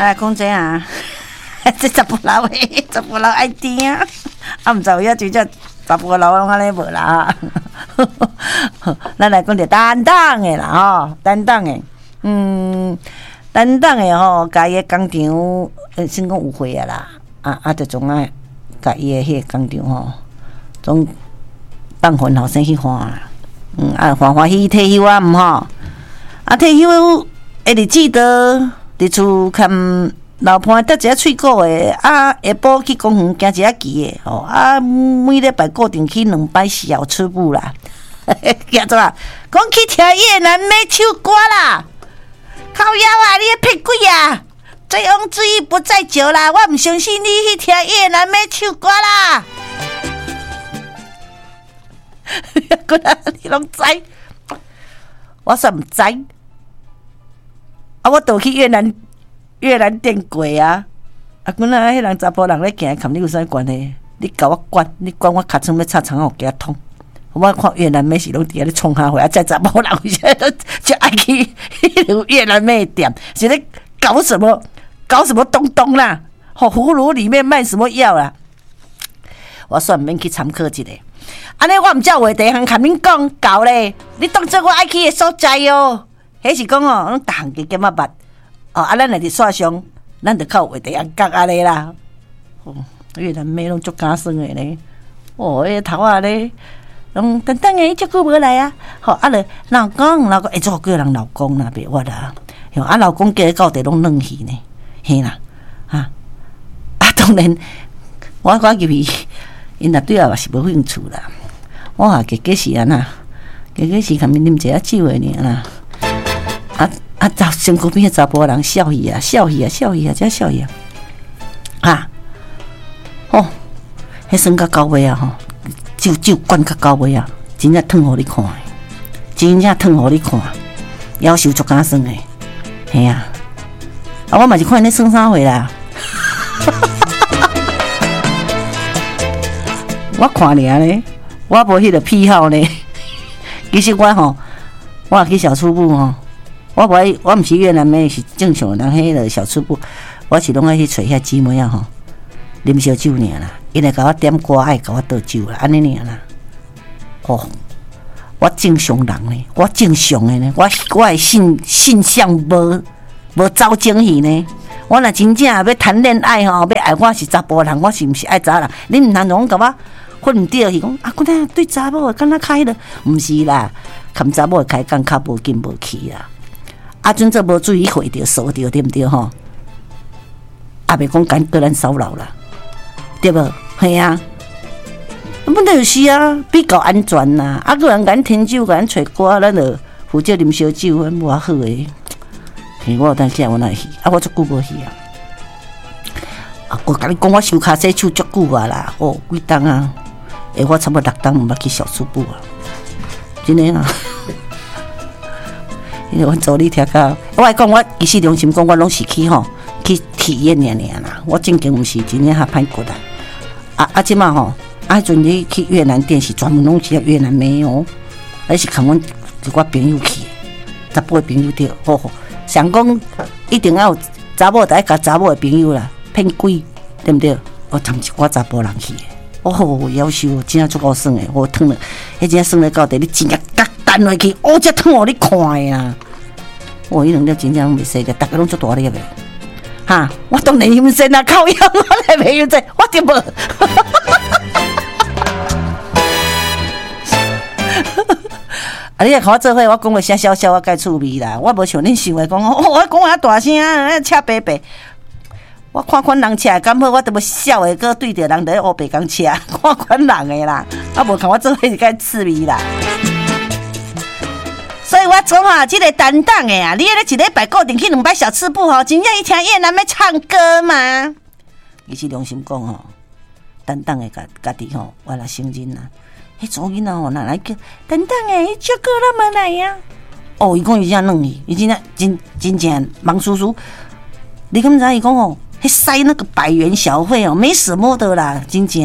来讲这啊，这查甫老的，查甫老爱听啊，啊，毋知有影真正查甫老拢安尼无啦。咱来讲着担当的啦，吼，担当的，担当的吼，家己的工厂，先讲有岁啊啦，就总爱家己的迄个工厂吼，总放份后生去花啦，欢喜退休啊，毋吼，退休会日子都伫厝看老伴得一下喙鼓的，下晡去公园行一下棋的，吼，每礼拜固定去2摆小吃部啦，叫做啊，讲去听越南美唱歌啦，靠腰啊，你个屁鬼啊！醉翁之意不在酒啦，我唔相信你去听越南美唱歌啦。个人你拢知，我算唔知。我倒去越南店过啊！个人迄人查甫人咧行，看你有啥关系？你甲我管，你管我尻川要插肠我给他捅。我看越南美是拢伫遐咧创下回，再查甫人有些就爱去迄越南美店，是咧搞什么东东啦？葫芦里面卖什么药啦？我算免去参考一下。安尼我毋照话题通甲恁讲搞咧，你当做我爱去的所在哦。迄是讲哦，咱逐项加减仔捌哦。咱来伫线上，咱着靠话题通讲安尼啦。越南妹拢足敢算的咧。迄头仔咧，拢等的足久无来啊。就老公，做叫人老公啦，别我啦。老公叫到底拢冷气呢，嘿啦，当然，我入去，因若对我嘛是无兴趣啦。我加是安那，加是甲面啉一下酒的尔啦。身躯边的查甫人笑伊啊，真笑伊啊！迄算到到尾啊吼，酒灌到到尾啊，真正烫互你看，夭寿足敢算的，嘿啊！我嘛是看因咧算啥货啦。我看尔咧，我无迄个癖好呢。其实我也去小吃部我毋是越南妹，是正常人迄个小吃部，我是拢爱去找遐姊妹啊啉烧酒尔啦。因会甲我点歌，爱甲我倒酒啦，安尼尔啦。我正常人呢，我正常的呢，我的性向无走精戏呢。我若真正要谈恋爱要爱我是查甫人，我是毋是爱查人？你毋通拢甲我混掉是讲啊，我对查某敢若开了，毋是啦，含查某开讲较无紧无气啦。阵这无注意会着锁着，对毋对吼？袂讲敢个人骚扰啦，对无？系啊，问题就是啊，比较安全啦。个人敢添酒，敢找歌，咱就负责啉烧酒，咱无好诶。我有当时我哪去？我足久无去啊！我甲你讲，我手骹洗手足久啊啦，几冬啊？我差不多6冬毋捌去小吃部啊，真诶啊！因为阮助理听到，我来讲，我其实良心讲，我拢是去体验尔啦。我正经毋是真正较歹骨啦。即马迄阵你去越南店是专门拢是越南妹哦，还是看阮一寡朋友去，查甫的朋友对，想讲一定要有查某，就爱甲查某的朋友啦，骗鬼，对毋对？参一寡查甫人去的，夭寿，真正足够算的，烫了，迄真算了到底，你真正甲弹落去，才烫互你看的啦。迄两粒真正袂使的，大家拢足大粒的。我当然阴身啊，靠腰我来袂用这，我对无。你若看我做伙，我讲话声小小，我该趣味啦。我无像恁想的讲，我讲话大声，车白白。我看款人车敢好，我都要笑的，搁对着人在黑白讲车，看款人的啦。无看我做伙是该趣味啦。所以我讲这个担当的啊，你咧一礼拜固定去2摆小吃部真正去听越南要唱歌嘛？其实良心讲担当的家己我来承认啦。迄组囡仔哪来叫担当的？照顾他们来呀？伊讲伊真冷气，伊真正忙叔叔。你敢知伊讲迄塞那个100元小费没什么的啦，真正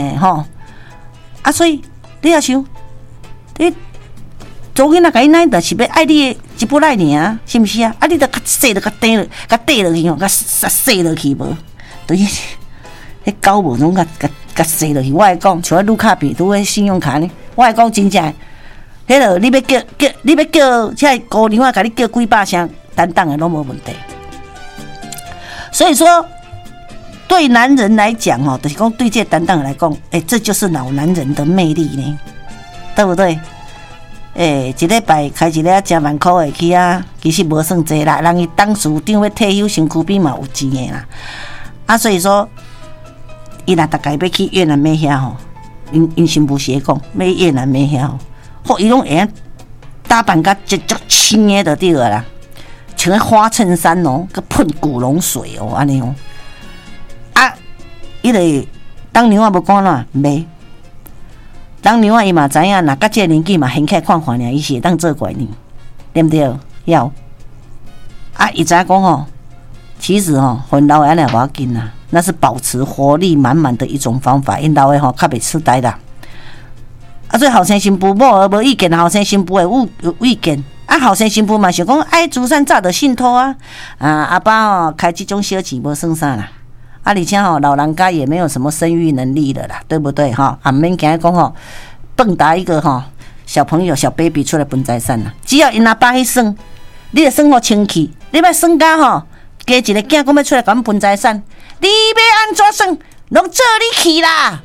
所以你也想你。做囡仔甲伊奶，就是要爱你的一不来尔啊，是毋是啊？啊，你著较细著较低落，较低落去吼，较细落去无？对，迄狗无拢较细落去。我会讲，像卢卡比拄迄信用卡呢，我会讲真正，迄落你要叫，即姑娘啊，甲你叫几百声，担当的拢无问题。所以说，对男人来讲吼，就是讲对这担当来讲，这就是老男人的魅力呢，对不对？一礼拜开一个10万块的去啊，其实无算济啦。人伊当处长要退休，身躯边嘛有钱的啦。啊，所以说，伊若大概要去越南买遐吼，因新妇是讲要越南买遐吼，吼伊拢会打扮甲足青的就对了啦，穿个花衬衫哦，佮喷古龙水哦，安尼哦。啊，伊个当娘啊无讲哪买。当娘啊，伊嘛知影，若到这个年纪嘛，掀起来看看尔，伊是会当做怪呢，对不对？要啊，伊知影讲吼，其实吼，很老的安尼也无要紧啦，那是保持活力满满的一种方法。因老的吼，较袂痴呆啦。啊，所以后生新妇某无意见，后生新妇会有意见。啊，后生新妇嘛想讲，爱慈善早就信托啊，阿爸吼开这种小钱无算啥啦。啊，而且吼，老人家也没有什么生育能力了啦，对不对哈？啊，免惊讲吼，蹦达一个吼小朋友、小 baby 出来分财产啦。只要因阿爸去算，你就算互清气，你要算甲吼，加一个囝讲要出来甲阮分财产，你要安怎算，拢做你去啦。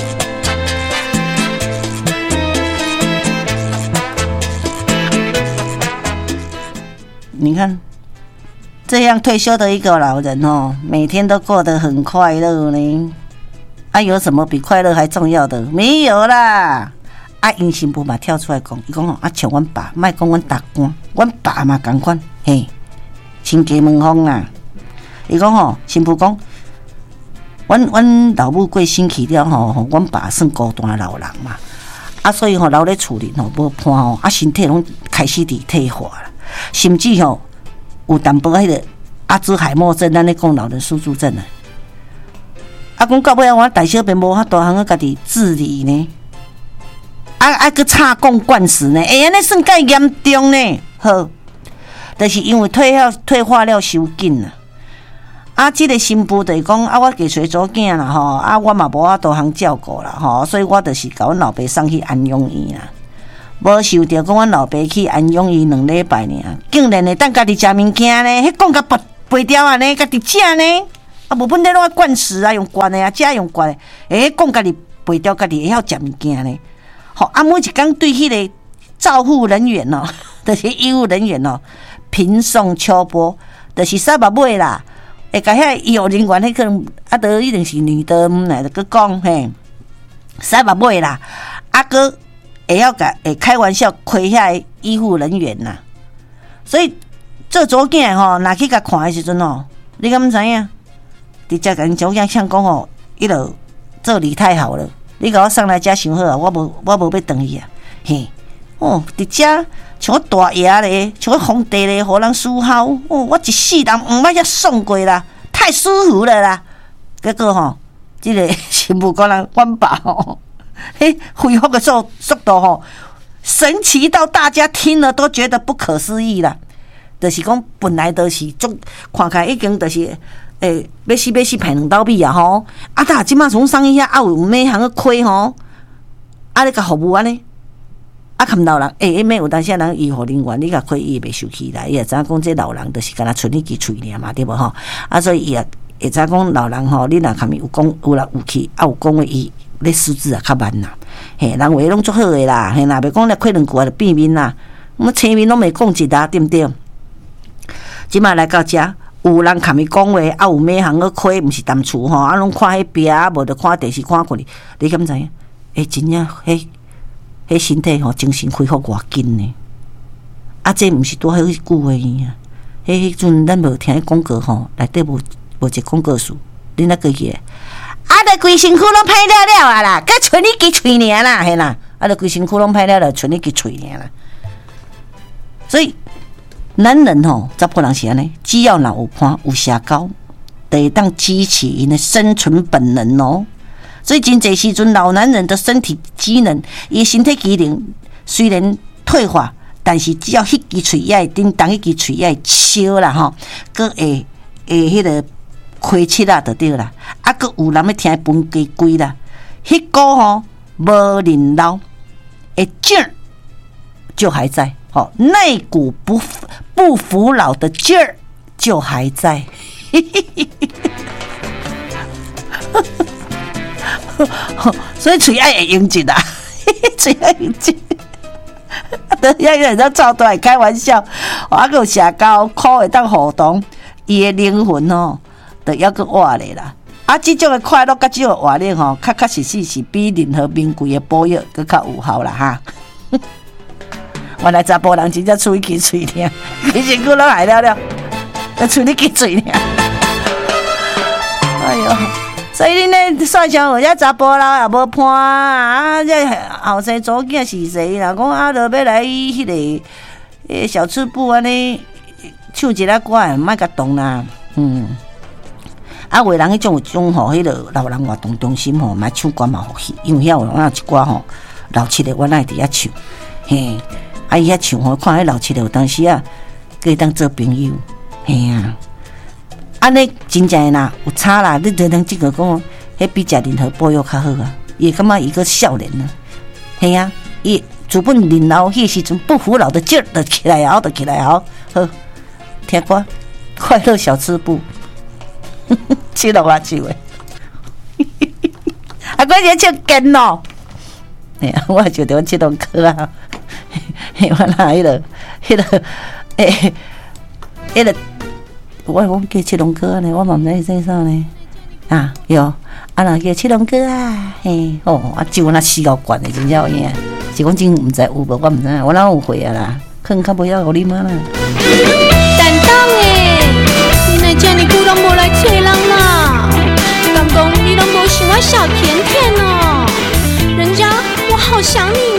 你看。这样退休的一个老人哦，每天都过得很快乐呢。啊，有什么比快乐还重要的？没有啦。啊，因新妇嘛跳出来讲，伊讲吼，啊，像阮爸，莫讲阮大官，阮爸嘛同款，嘿，亲家门风啦。伊讲吼，新妇讲，阮老母过身去了吼，阮爸算孤单老人嘛。啊，所以吼留咧厝里吼无伴吼，啊，身体拢开始伫退化啦，甚至吼。有淡薄迄个阿兹海默症，咱咧讲老人失智症啊。啊，讲到尾啊，我大小便无法度通家己自理呢。佮插供灌食呢，安尼算介严重呢。好，就是因为退化了伤紧啦。啊，即个新妇就是讲啊，我家找祖囝啦吼，啊，我嘛无法度通照顾啦吼，所以我就是甲阮老爸送去安养院啦。无受着讲，阮老爸去安养院2礼拜尔，竟然会当家己食物件呢？迄讲甲背条安尼，家己食呢？啊，无本来拢爱灌食啊，用灌的啊，食用灌的。讲家己背条，家己会晓食物件呢？好，啊，每一工对迄个照护人员哦，就是医务人员哦，频送秋波，就是三百尾啦。会甲遐医务人员迄个啊，都一定是女的，来个讲嘿，三百尾啦，啊个。会开玩笑亏遐医护人员呐，所以做祖囝吼，若去甲看的时阵吼，你敢毋知影？直接甲因祖囝呛讲吼，伊落做你太好了，你甲我送来遮伤好啊，我无要转去啊，嘿，哦，直接像大爷咧，像皇帝咧，互人伺候，哦，我一世人毋捌遐爽过啦，太舒服了啦。结果吼，即个新妇讲人阮爸吼。恢复的速度吼，神奇到大家听了都觉得不可思议啦。就是讲本来就是种看起来已经就是要死排2道米啊吼，啊但即马从送伊遐啊有每行个开吼，啊你甲服务安尼，啊含老人免有当时人医护人员你甲开伊袂受气啦，伊也知影讲这老人就是敢若剩一支喙尔嘛，对无吼？啊所以伊也会知讲老人吼，你若含伊有讲有来有去，啊有讲话伊。咧识字啊，较慢啦，嘿，人话拢足好诶啦，嘿啦，袂讲咧开2句啊，就变面啦，我青面拢袂讲一啊，对不对？即摆来到遮，有人含伊讲话，啊有每行个开，毋是淡厝吼，啊拢看迄壁啊，无就看电视看过哩，你敢知影？真正迄身体吼精神恢复偌紧呢？啊，这毋是多迄句话啊，迄阵咱无听广告吼，内底无一广告词，你那个个。啊！著规身躯拢歹了啊啦，佮剩你支喙尔啦，嘿啦！啊！著规身躯拢歹了，剩你支喙尔啦。所以，男人吼，查甫人是安尼，只要若有伴有社交，就会当激起因的生存本能哦。所以，真侪时阵，老男人的身体机能，伊身体机能虽然退化， 但是只要迄支喙也叮当，迄支喙也笑啦吼，佮会迄个开切啦就对啦，啊，佮有人要听分家规啦，迄股吼无人老，诶劲儿就还在，吼，那股不服老的劲儿就还在。所以嘴爱会用劲啦，嘴爱用劲。得要人家操都来开玩笑，我还有社交苦会当互动，伊的灵魂吼，就要个活咧啦。啊，这种的快乐甲这种活力吼，确实是比任何名贵的补药更较有效啦哈。原来查甫人真正喙齿嘴疼，其实我拢爱了了，要喙你齿嘴疼。哎呦！所以恁咧算上有遮查甫人也无伴啊，这后生祖囝是谁啦？讲啊，落要来迄个小吃部安尼唱一下歌，莫甲动啦。啊，为人迄种有种吼，迄个老人活动中心吼，买唱歌嘛好去，因为遐有那一歌吼，老七的我那伫遐唱，嘿，啊伊遐唱吼，看迄老七的有当时啊，可以当做朋友，嘿啊。安尼真正啦，有差啦！你才能这个讲，迄比食任何补药较好啊！伊感觉伊个少年啊，系啊，伊主本年老迄时阵不服老的劲儿，就起来后，就起来后，好听歌，快乐小吃部，七龙啊唱诶，啊，我也唱劲咯，哎呀，我就着七龙哥啊，我那迄个，迄个。我讲叫七龙哥呢，我嘛毋知伊姓啥呢。啊，有啊，若叫七龙哥啊，嘿，哦，啊，酒那死到惯的，真正有影。是讲真毋知有无，我毋知，我哪有会啊啦，可能较无晓互你妈啦。 担当诶，你若遮尼久拢无来找人啦，敢讲你拢无想我小甜甜哦？人家我好想你。